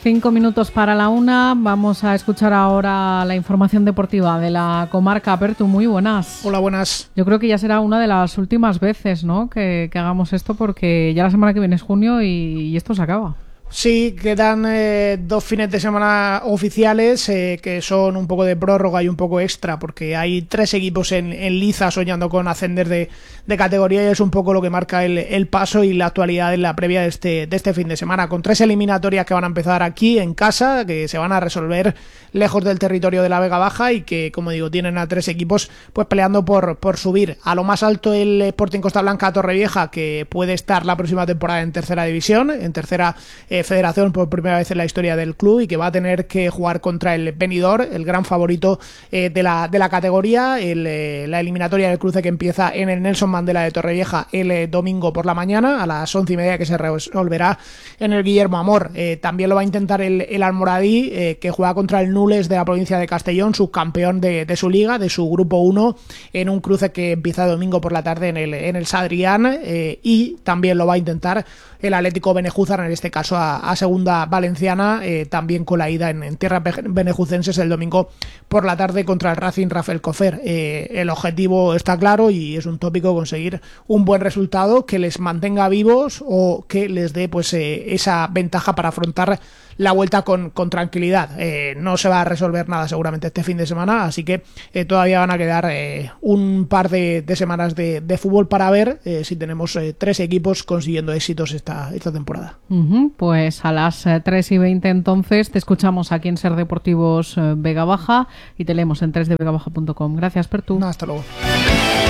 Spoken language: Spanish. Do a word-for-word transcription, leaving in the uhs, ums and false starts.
Cinco minutos para la una. Vamos a escuchar ahora la información deportiva de la comarca. Pertu, muy buenas. Hola, buenas. Yo creo que ya será una de las últimas veces, ¿no?, que, que hagamos esto, porque ya la semana que viene es junio y, y esto se acaba. Sí, quedan eh, dos fines de semana oficiales eh, que son un poco de prórroga y un poco extra, porque hay tres equipos en, en liza soñando con ascender de, de categoría, y es un poco lo que marca el, el paso y la actualidad en la previa de este, de este fin de semana, con tres eliminatorias que van a empezar aquí en casa, que se van a resolver lejos del territorio de la Vega Baja y que, como digo, tienen a tres equipos pues peleando por, por subir a lo más alto. El Sporting Costa Blanca Torrevieja, que puede estar la próxima temporada en tercera división, en tercera eh, federación por primera vez en la historia del club, y que va a tener que jugar contra el Benidorm, el gran favorito eh, de, la, de la categoría. El, eh, la eliminatoria del cruce que empieza en el Nelson Mandela de Torrevieja el eh, domingo por la mañana a las once y media, que se resolverá en el Guillermo Amor. Eh, también lo va a intentar el, el Almoradí, eh, que juega contra el Nules de la provincia de Castellón, subcampeón de, de su liga, de su grupo uno, en un cruce que empieza domingo por la tarde en el, en el Sadrián, eh, y también lo va a intentar el Atlético Benejúzar, en este caso a, a segunda valenciana, eh, también con la ida en, en tierras benejucenses el domingo por la tarde contra el Racing Rafael Cofer. Eh, el objetivo está claro y es un tópico conseguir un buen resultado que les mantenga vivos o que les dé pues eh, esa ventaja para afrontar la vuelta con, con tranquilidad. Eh, no se va a resolver nada seguramente este fin de semana, así que eh, todavía van a quedar eh, un par de, de semanas de, de fútbol para ver eh, si tenemos eh, tres equipos consiguiendo éxitos esta, esta temporada. Uh-huh. Pues a las eh, tres y veinte entonces te escuchamos aquí en Ser Deportivos eh, Vega Baja y te leemos en tres de vega baja punto com. Gracias, Pertu. No, hasta luego.